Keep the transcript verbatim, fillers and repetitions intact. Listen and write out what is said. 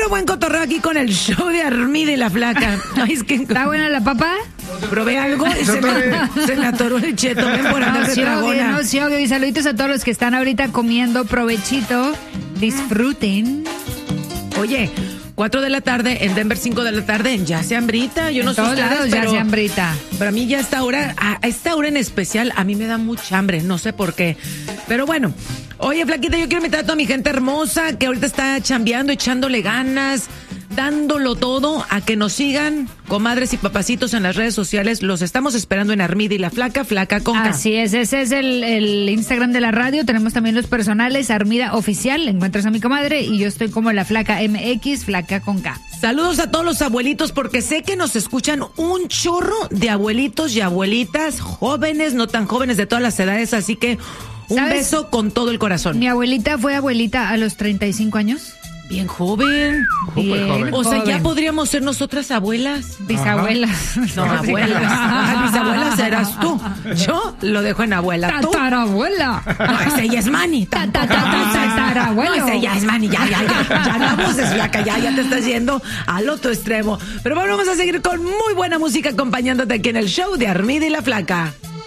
puro buen cotorreo aquí con el show de Armida y la Flaca. Ay, es que ¿Está buena la papa? probé algo y se me, se me atoró el cheto. Ven por andar No, de sí, obvio, tragona. no, sí, obvio. Y saluditos a todos los que están ahorita comiendo. Provechito. Disfruten. Oye, cuatro de la tarde en Denver, cinco de la tarde en Ya se hambrita. Yo no En sé todos ustedes, lados ya pero se hambrita. para mí ya a esta hora, a a esta hora en especial, a mí me da mucha hambre, no sé por qué. Pero bueno, oye, Flaquita, yo quiero invitar a toda mi gente hermosa que ahorita está chambeando, echándole ganas, dándolo todo, a que nos sigan, comadres y papacitos, en las redes sociales. Los estamos esperando en Armida y la Flaca, Flaca con K. Así es, ese es el, el Instagram de la radio. Tenemos también los personales, Armida Oficial, encuentras a mi comadre, y yo estoy como la Flaca M X, Flaca con K. Saludos a todos los abuelitos, porque sé que nos escuchan un chorro de abuelitos y abuelitas, jóvenes, no tan jóvenes, de todas las edades, así que un ¿Sabes? beso con todo el corazón. Mi abuelita fue abuelita a los treinta y cinco años. Bien joven. Bien joven. O sea, ya joven. podríamos ser nosotras abuelas. Bisabuelas. No, abuelas. Ah, bisabuelas eras tú. Yo lo dejo en abuela. ¿Tú? Tatarabuela. No, ese ya es Manny. Ta, ta, ta, ta, tatarabuelo. No, ese ya es Manny. Ya, ya, ya. Ya no abuses, Flaca. Ya, ya te estás yendo al otro extremo. Pero bueno, vamos a seguir con muy buena música acompañándote aquí en el show de Armida y la Flaca.